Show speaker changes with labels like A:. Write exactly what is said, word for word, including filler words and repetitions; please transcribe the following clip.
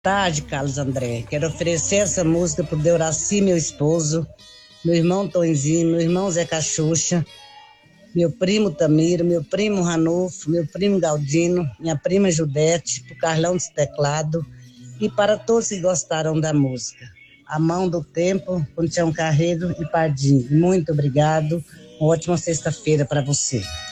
A: Tarde, Carlos André. Quero oferecer essa música pro Deuraci, meu esposo, meu irmão Tonzinho, meu irmão Zé Cachucha, meu primo Tamiro, meu primo Ranulfo, meu primo Galdino, minha prima Judete, pro Carlão dos Teclado e para todos que gostaram da música. A Mão do Tempo, com Tião Carreiro e Pardinho. Muito obrigado. Uma ótima sexta-feira para você.